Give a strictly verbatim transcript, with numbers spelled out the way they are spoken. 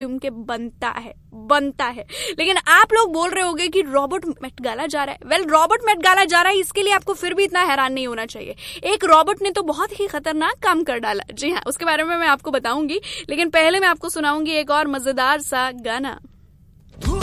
के बनता है बनता है लेकिन आप लोग बोल रहे होंगे कि रॉबर्ट मेट गाला जा रहा है। वेल रॉबर्ट मेट गाला जा रहा है, इसके लिए आपको फिर भी इतना हैरान नहीं होना चाहिए। एक रॉबर्ट ने तो बहुत ही खतरनाक काम कर डाला। जी हाँ, उसके बारे में मैं आपको बताऊंगी, लेकिन पहले मैं आपको सुनाऊंगी एक और मजेदार सा गाना।